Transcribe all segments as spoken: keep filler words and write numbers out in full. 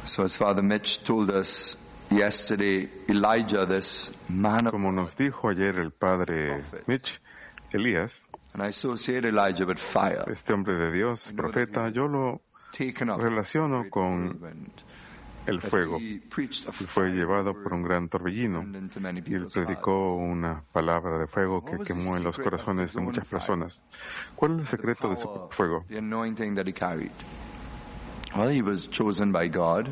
So as Father Mitch told us yesterday, Elijah, this man of Como nos dijo ayer el padre Mitch, Elías, and I associate Elijah with fire. este hombre de Dios, profeta, yo lo Taken up relaciono con el fuego. He preached a Él fue llevado por un gran torbellino burned into many y él people's predicó una palabra de fuego que quemó en los corazones de muchas personas. ¿Cuál es el secreto de su fuego? The anointing that he carried. Well, he was chosen by God,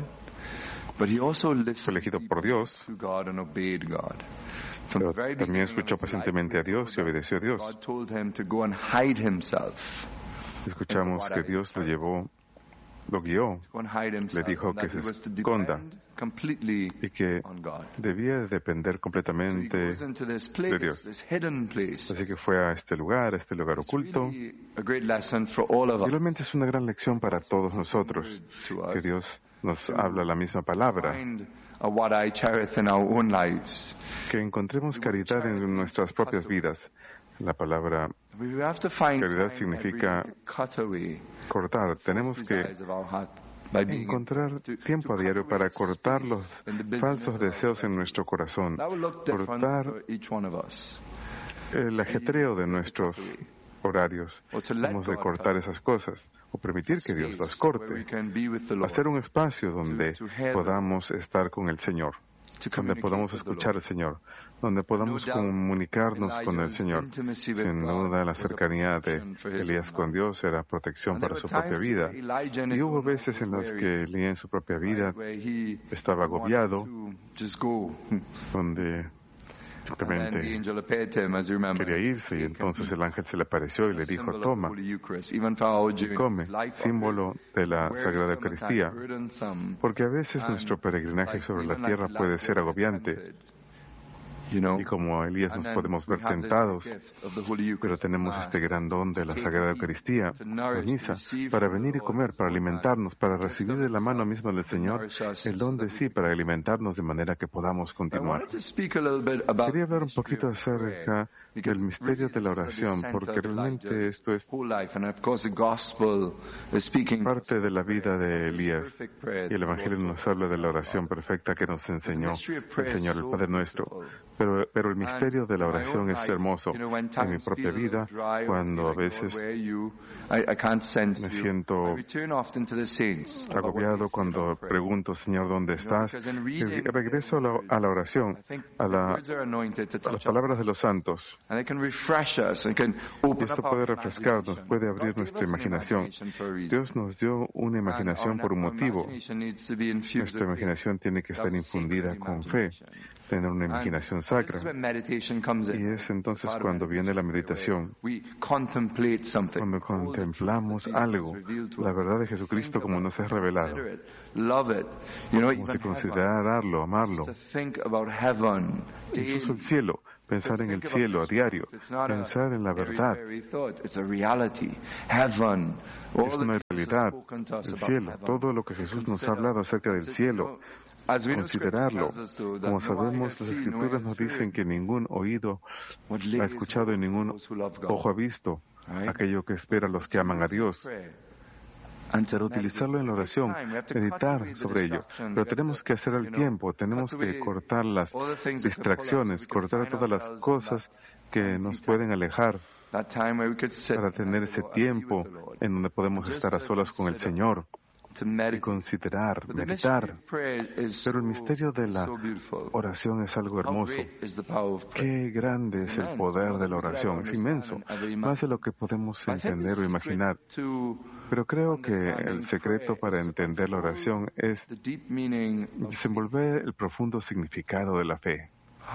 but he also Fue listened elegido por Dios, to God and obeyed God. From pero the very también beginning of escuchó his pacientemente a life, Dios y obedeció a Dios. God told him to go and hide himself. Escuchamos que Dios lo llevó, lo guió, Go and hide himself. le dijo and que that he se was to esconda depend completely y que on God. debía depender So he completamente goes into this de place, Dios. this hidden place. Así que fue a este lugar, a este lugar It's oculto. really a great lesson for all of Y us. realmente es una gran lección para todos nosotros, que Dios nos habla la misma palabra, Find uh, what I cherish in our own lives. que encontremos caridad en nuestras propias vidas. La palabra We have to find Caridad time every significa day to cut away cortar. Tenemos false que desires of our heart by being encontrar to- tiempo to a cut diario away para space cortar los in the business falsos of deseos our en lives. nuestro corazón, That will look different cortar for each one of us. el ajetreo de nuestros horarios. Or to let Hemos de God cortar cut esas cosas, o permitir que Dios las space where we corte. can be with the Lord, Hacer un espacio donde to hear the podamos estar con el Señor, to donde communicate podamos with the escuchar Lord. al Señor, donde podamos doubt, comunicarnos con el Elijah's Señor. intimacy with Sin God duda, la was a cercanía de protection for his Elías own con life. Dios era protección And there para were su propia times vida. where Elijah in Y his hubo own life veces en was las weary, que Elías en su propia vida right, where he estaba wanted agobiado, to just go. donde And then the simplemente angel appeared to him, as you remember. quería irse, y entonces el ángel se le apareció y le dijo: Symbol of the toma Holy Eucharist, even for our y journey, come, life of símbolo de la wearisome Sagrada at times, Eucaristía, burdensome, porque a veces and nuestro peregrinaje like- sobre la even like tierra puede Elijah ser was agobiante, tempted, you know. y como a Elías And nos then podemos we ver have this tentados, gift of the Holy pero Eucharist tenemos Mass, este gran don de la to Sagrada take, Eucaristía, to la nourish, to misa, receive para from the venir y Lord comer, His para own hand, alimentarnos, para the gift recibir of de la mano Himself, misma del to Señor nourish us el so don that de we sí, can- para alimentarnos de manera que podamos I continuar. wanted to speak a little bit about Quería hablar the un mystery poquito of prayer, acerca because del misterio really de la this is at the oración, center porque of realmente Elijah's esto es whole life, and of course the gospel is speaking parte de la vida de of this Elías. perfect prayer Y el that the Evangelio Lord nos taught habla us de la about. oración perfecta que nos enseñó mystery of el prayer is Señor, el so Padre nuestro. beautiful. Pero, pero el misterio de la And in my oración own es life, hermoso. you know, when En mi times propia feel a little vida, dry or cuando feel a like, Lord, veces where are you? I, I can't sense me you. siento I return often to the saints about what agobiado, they say cuando about prayer. pregunto: Señor, ¿dónde You know, estás? because in Y reading regreso a la, their a la words, oración, I think a, the la, words are anointed to a las touch our palabras de los santos. and they can refresh us and can Y open esto up our puede refrescarnos, imagination. puede God abrir gave nuestra us an imaginación. imagination for a reason. Dios nos dio una And imaginación our, por un our motivo. imagination needs to be infused Nuestra with faith. imaginación tiene que estar That's infundida sacred con fe, imagination. tener una And imaginación this sacra. is where meditation comes in. Y es entonces Part of cuando viene la meditation, meditación, where we contemplate something. cuando All the truth contemplamos that Jesus algo, revealed to la us. verdad de Jesucristo Think como about nos es it, revelado. consider it, love it. You know, Hemos even de considerarlo, amarlo. heaven. To think about heaven Incluso el daily. cielo, pensar en el Think about cielo a this diario, truth. It's not a pensar en la airy, verdad. fairy thought. It's a reality. Heaven. All Es that una Jesus has realidad, spoken to us el about cielo, heaven. todo lo que Jesús nos ha Consider. hablado acerca del Consider, cielo, you know, as we know, Scripture considerarlo. tells us so, that Como no eye sabemos, has las seen, no ear Escrituras has nos dicen heard que ningún oído what ha lays escuchado y hold ningún those who love God. ojo ha visto Right? aquello que espera a los que aman a Dios. And Pero utilizarlo en la oración, meditar sobre ello. Pero tenemos que hacer el tiempo, tenemos que cortar las distracciones, cortar todas las cosas que nos pueden alejar para tener ese tiempo en donde podemos estar a solas con el Señor y considerar, meditar. Pero el misterio de la oración es algo hermoso. Qué grande es el poder de la oración, es inmenso, más de lo que podemos entender o imaginar. Pero creo que el secreto para entender la oración es desenvolver el profundo significado de la fe.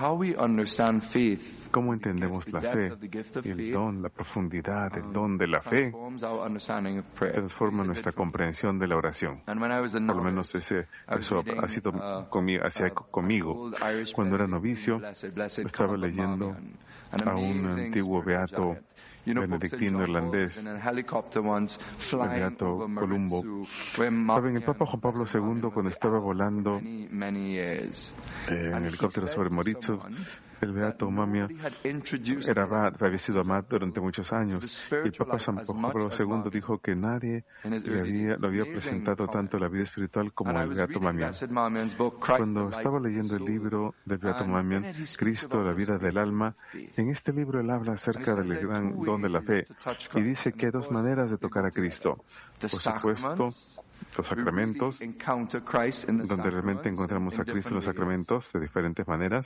Cómo entendemos la fe, el don, la profundidad, el don de la fe, transforma nuestra comprensión de la oración. Por lo menos ese, eso ha sido conmigo, hacia conmigo. Cuando era novicio, estaba leyendo a un antiguo beato benedictino irlandés, el beato Columbo. Estaba en el Papa Juan Pablo segundo cuando estaba volando en helicóptero sobre Mauritius, El beato Mamia era abad, había sido abad durante muchos años, y el Papa San Pablo segundo dijo que nadie le había, lo había presentado tanto la vida espiritual como el beato Mamián. Cuando estaba leyendo el libro del beato Mamián, Cristo, la vida del alma, en este libro él habla acerca del gran don de la fe y dice que hay dos maneras de tocar a Cristo. Por supuesto, los sacramentos, donde realmente encontramos a Cristo en los sacramentos de diferentes maneras,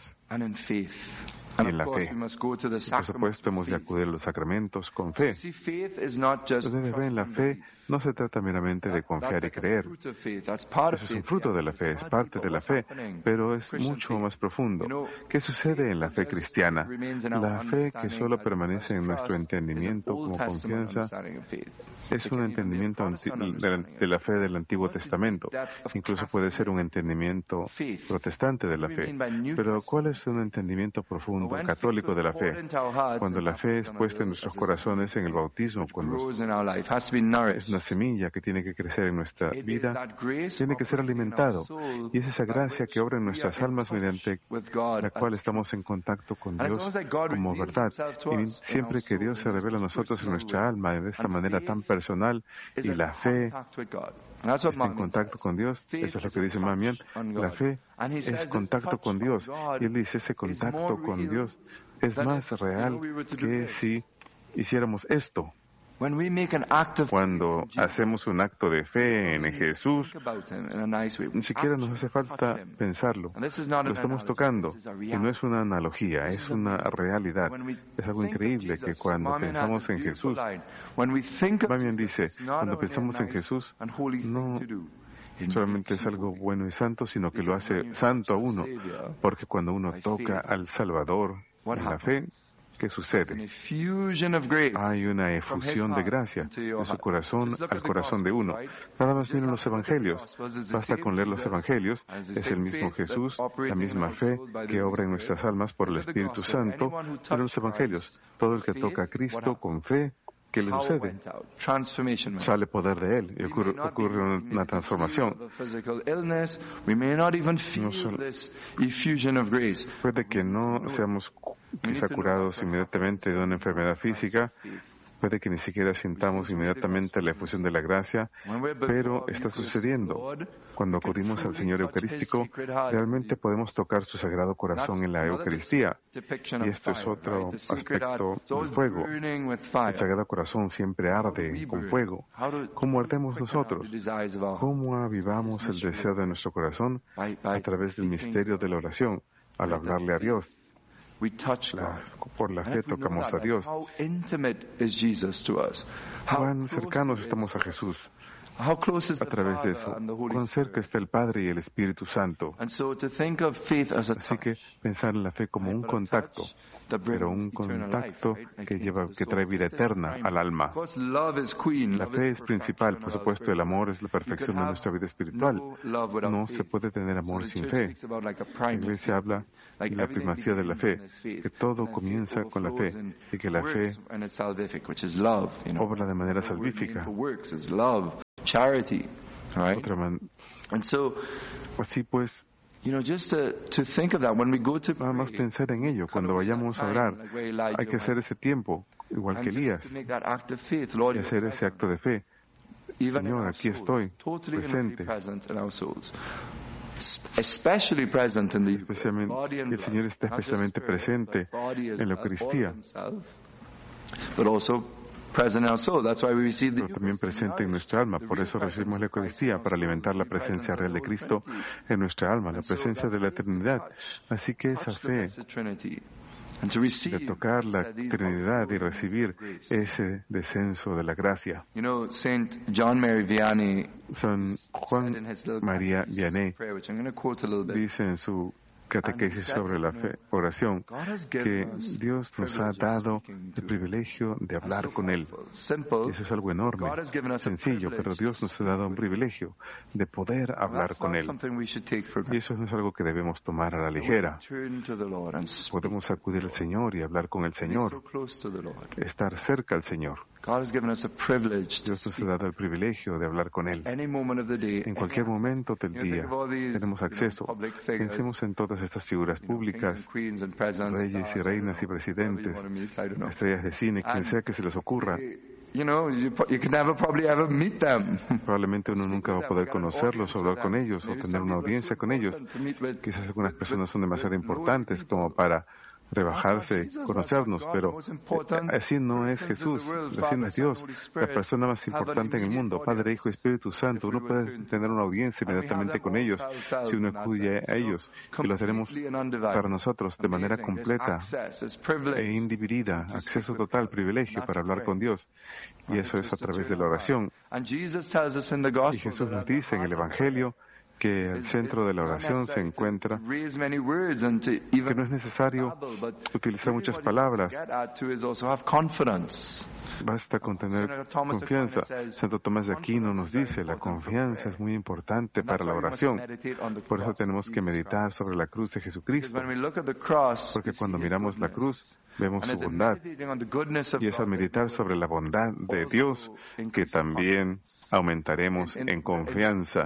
y en la fe. Por supuesto, hemos de acudir a los sacramentos con fe. Ustedes ven, la fe no se trata meramente de confiar y creer. Eso es un fruto de la fe, es parte de la fe, pero es mucho más profundo. ¿Qué sucede en la fe cristiana? La fe que solo permanece en nuestro entendimiento como confianza es un entendimiento de la fe del Antiguo Testamento. Incluso puede ser un entendimiento protestante de la fe. Pero ¿cuál es un entendimiento profundo católico de la fe? Cuando la fe es puesta en nuestros corazones en el bautismo, cuando es una semilla que tiene que crecer en nuestra vida, tiene que ser alimentado. Y es esa gracia que obra en nuestras almas mediante la cual estamos en contacto con Dios como verdad. Y siempre que Dios se revela a nosotros en nuestra alma de esta manera tan personal, y la fe está en contacto con Dios, eso es lo que dice Mamián, la fe es contacto con Dios. Y él dice, ese contacto con Dios es más real que si hiciéramos esto. Cuando hacemos un acto de fe en Jesús, ni siquiera nos hace falta pensarlo. Lo estamos tocando. Y no es una analogía, es una realidad. Es algo increíble que cuando pensamos en Jesús, Mamián dice, cuando pensamos en Jesús, no solamente es algo bueno y santo, sino que lo hace santo a uno. Porque cuando uno toca al Salvador en la fe, ¿qué sucede? Hay una efusión de gracia de su corazón al corazón de uno. Nada más miren los evangelios. Basta con leer los evangelios. Es el mismo Jesús, la misma fe que obra en nuestras almas por el Espíritu Santo. Pero los evangelios, todo el que toca a Cristo con fe, ¿qué le sucede? Sale poder de Él y ocurre, ocurre una transformación. No solo, puede que no seamos quizá curados inmediatamente de una enfermedad física, puede que ni siquiera sintamos inmediatamente la efusión de la gracia, pero está sucediendo. Cuando acudimos al Señor Eucarístico, realmente podemos tocar su Sagrado Corazón en la Eucaristía. Y esto es otro aspecto del fuego. El Sagrado Corazón siempre arde con fuego. ¿Cómo ardemos nosotros? ¿Cómo avivamos el deseo de nuestro corazón? A través del misterio de la oración, al hablarle a Dios. La, por la fe tocamos a Dios. Cuán cercanos estamos a Jesús a través de eso. Cuán cerca está el Padre y el Espíritu Santo. Así que pensar en la fe como un contacto, pero un contacto que lleva, que trae vida eterna al alma. La fe es principal, por supuesto, el amor es la perfección de nuestra vida espiritual. No se puede tener amor sin fe. La Iglesia habla de la primacía de la fe, que todo comienza con la fe, y que la fe obra de manera salvífica. Charity, right? Otra man- And so, Así pues, you know, just to, to think of that when we go to nada más pray, pensar en ello. Cuando vayamos a orar, hay que hacer ese tiempo, igual que and Elías, just to make that act of faith, Lord, y hacer ese acto de fe. even in Señor, our aquí souls, estoy, totally presente. present in our souls, especially present in the Especialmente, body and el blood, Señor está not just especialmente spirit, presente but body as en la well, Eucaristía, body himself, but also present in our soul. That's why we receive the pero también Eucharist, presente en nuestra alma. Por eso recibimos la Eucaristía, para alimentar la presencia real de Cristo en nuestra alma, la presencia de la eternidad. Así que esa fe de tocar la Trinidad y recibir ese descenso de la gracia. You know, Saint John Mary Vianney San Juan María Vianney dice en su catequesis sobre la fe, oración, que Dios nos ha dado el privilegio de hablar con Él. Y eso es algo enorme, sencillo, pero Dios nos ha dado un privilegio de poder hablar con Él. Y eso no es algo que debemos tomar a la ligera. Podemos acudir al Señor y hablar con el Señor, estar cerca al Señor. Dios nos ha dado el privilegio de hablar con Él. En cualquier momento del día tenemos acceso. Pensemos en todas estas figuras públicas, reyes y reinas y presidentes, estrellas de cine, quien sea que se les ocurra. You know, you, you can never probably ever meet them. Probablemente uno nunca va a poder conocerlos, o hablar con ellos, o tener una audiencia con ellos. Quizás algunas personas son demasiado importantes como para rebajarse, conocernos, pero así no es Jesús, así no es Dios, la persona más importante en el mundo, Padre, Hijo y Espíritu Santo. Uno puede tener una audiencia inmediatamente con ellos si uno acude a ellos, y lo tenemos para nosotros de manera completa e individida, acceso total, privilegio para hablar con Dios, y eso es a través de la oración. Y Jesús nos dice en el Evangelio que al centro de la oración se encuentra que no es necesario utilizar muchas palabras, basta con tener confianza. Santo Tomás de Aquino nos dice, la confianza es muy importante para la oración. Por eso tenemos que meditar sobre la cruz de Jesucristo, porque cuando miramos la cruz, vemos su bondad, y es al meditar sobre la bondad de Dios que también aumentaremos en confianza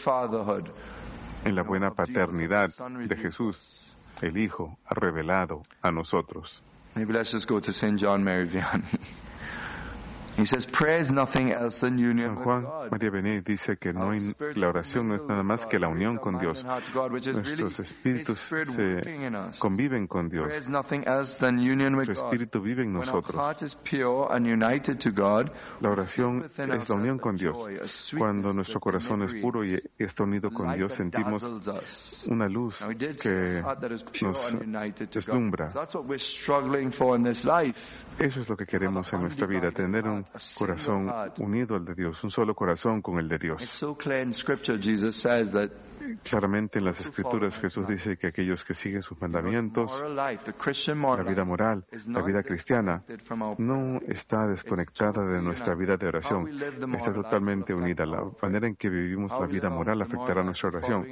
en la buena paternidad de Jesús, el Hijo revelado a nosotros. Maybe let's just go to Saint John Mary Vianney. He says, prayer is nothing else than union San Juan with God. María Benet dice que no hay, la oración no es nada más que la unión con Dios. Nuestros espíritus se conviven con Dios. Nuestro espíritu vive en nosotros. La oración es la unión con Dios. Cuando nuestro corazón es puro y está unido con Dios, sentimos una luz que nos deslumbra. Eso es lo que queremos en nuestra vida, tener un corazón unido al de Dios, un solo corazón con el de Dios. Claramente en las Escrituras Jesús dice que aquellos que siguen sus mandamientos, la vida moral, la vida cristiana, no está desconectada de nuestra vida de oración, está totalmente unida. La manera en que vivimos la vida moral afectará nuestra oración.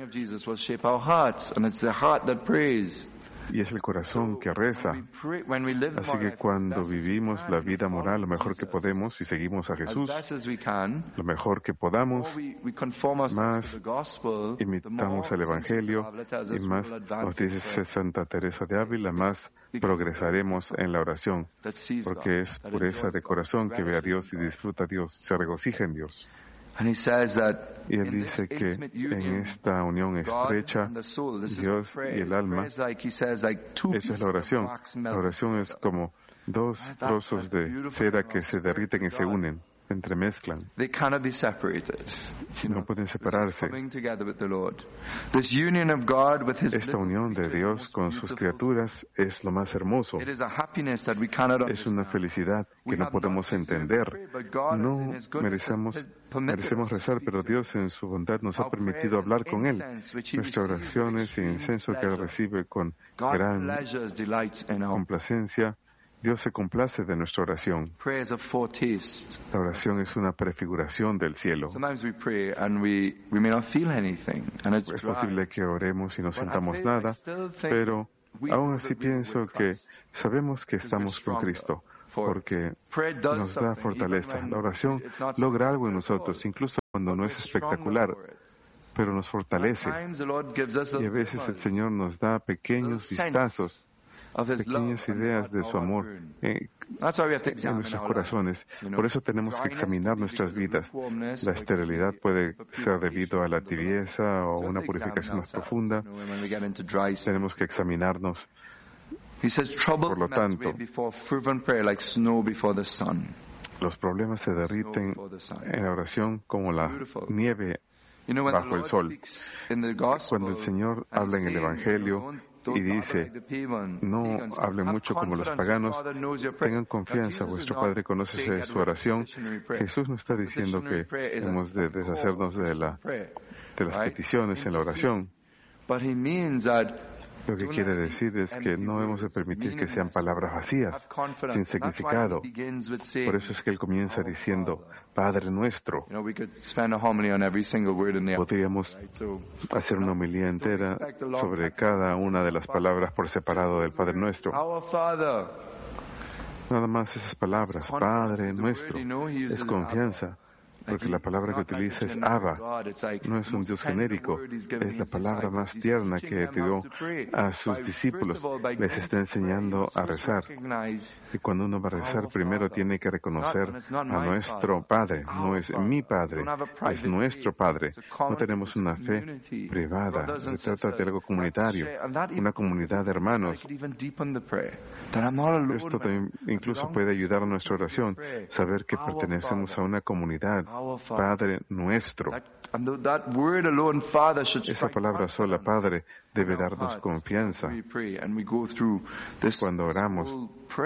Y es el corazón que reza. Así que cuando vivimos la vida moral lo mejor que podemos y seguimos a Jesús lo mejor que podamos, más imitamos el Evangelio y más, nos dice Santa Teresa de Ávila, más progresaremos en la oración, porque es pureza de corazón que ve a Dios y disfruta a Dios, se regocija en Dios. Y él dice que en esta unión estrecha, Dios y el alma, esa es la oración. La oración es como dos trozos de cera que se derriten y se unen, se entremezclan. No pueden separarse. Esta unión de Dios con sus criaturas es lo más hermoso. Es una felicidad que no podemos entender. No merecemos, merecemos rezar, pero Dios en su bondad nos ha permitido hablar con Él. Nuestras oraciones y incenso que Él recibe con gran complacencia. Dios se complace de nuestra oración. La oración es una prefiguración del cielo. Es posible que oremos y no sintamos nada, pero aún así pienso que sabemos que estamos con Cristo, porque nos da fortaleza. La oración logra algo en nosotros, incluso cuando no es espectacular, pero nos fortalece. Y a veces el Señor nos da pequeños vistazos, pequeñas ideas de su amor eh, en nuestros corazones. Por eso tenemos que examinar nuestras vidas. La esterilidad puede ser debido a la tibieza o una purificación más profunda. Tenemos que examinarnos. Por lo tanto, los problemas se derriten en la oración como la nieve bajo el sol. Cuando el Señor habla en el Evangelio y dice, no hablen mucho como los paganos, tengan confianza, vuestro Padre conoce su oración. Jesús no está diciendo que hemos de deshacernos de, la, de las peticiones en la oración. Lo que quiere decir es que no hemos de permitir que sean palabras vacías, sin significado. Por eso es que Él comienza diciendo, Padre nuestro. Podríamos hacer una homilía entera sobre cada una de las palabras por separado del Padre nuestro. Nada más esas palabras, Padre nuestro, es confianza. porque la palabra que utiliza es Abba, no es un Dios genérico, es la palabra más tierna que dio a sus discípulos, les está enseñando a rezar. Y cuando uno va a rezar, primero tiene que reconocer a nuestro Padre, no es mi Padre, es nuestro Padre. No tenemos una fe privada, se trata de algo comunitario, una comunidad de hermanos. Esto también incluso puede ayudar a nuestra oración, saber que pertenecemos a una comunidad, Padre nuestro. Esa palabra sola, Padre, debe darnos confianza cuando oramos.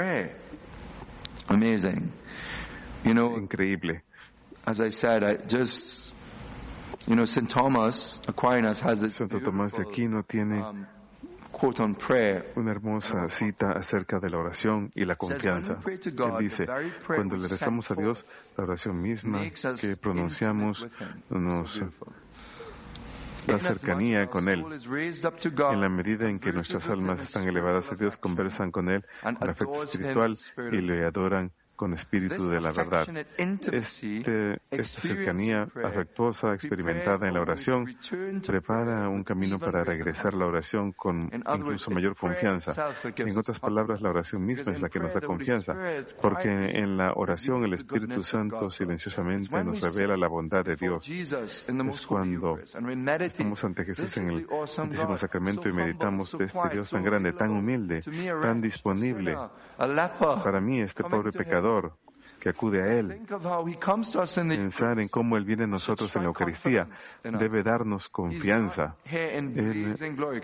Increíble. As I said, I just, you know, Saint Thomas Aquinas has this Santo Tomás de Aquino tiene um, quote on prayer. Una hermosa cita acerca de la oración y la confianza. Él dice, cuando le rezamos a Dios, la oración misma que pronunciamos nos da cercanía con Él. En la medida en que nuestras almas están elevadas a Dios, conversan con Él en afecto espiritual y le adoran con espíritu de la verdad. Este, esta cercanía afectuosa experimentada en la oración prepara un camino para regresar a la oración con incluso mayor confianza. En otras palabras, la oración misma es la que nos da confianza, porque en la oración el Espíritu Santo silenciosamente nos revela la bondad de Dios. Es cuando estamos ante Jesús en el Santísimo Sacramento y meditamos de este Dios tan grande, tan humilde, tan disponible. Para mí, este pobre pecador que acude a Él, pensar en cómo Él viene a nosotros en la Eucaristía, debe darnos confianza. Él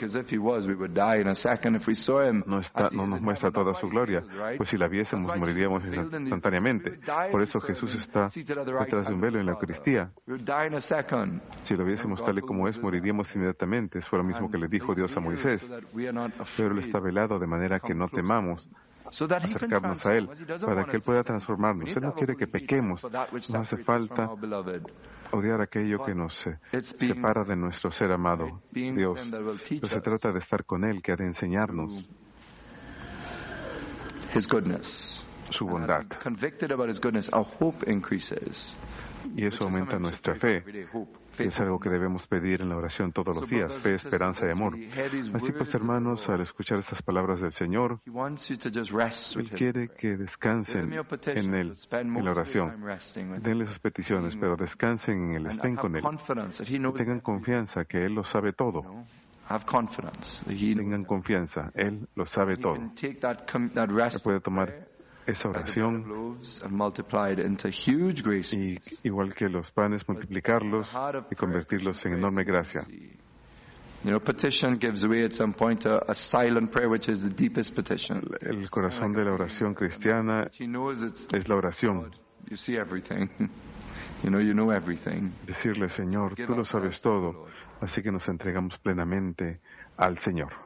no, está, no nos muestra toda su gloria, pues si la viésemos moriríamos instantáneamente. Por eso Jesús está detrás de un velo en la Eucaristía. Si lo viésemos tal y como es, moriríamos inmediatamente. Es lo mismo que le dijo Dios a Moisés. Pero Él está velado de manera que no temamos acercarnos a Él, para que Él pueda transformarnos. Él no quiere que pequemos, no hace falta odiar aquello que nos separa de nuestro ser amado, Dios. Pero se trata de estar con Él, que ha de enseñarnos su bondad. Y eso aumenta nuestra fe. Es algo que debemos pedir en la oración todos los días, fe, esperanza y amor. Así pues, hermanos, al escuchar estas palabras del Señor, Él quiere que descansen en Él, en la oración. Denle sus peticiones, pero descansen en Él, estén con Él. Y tengan confianza que Él lo sabe todo. Tengan confianza, Él lo sabe todo. Se puede tomar esa oración y, igual que los panes, multiplicarlos y convertirlos en enorme gracia. El corazón de la oración cristiana es la oración. Decirle, Señor, tú lo sabes todo, así que nos entregamos plenamente al Señor.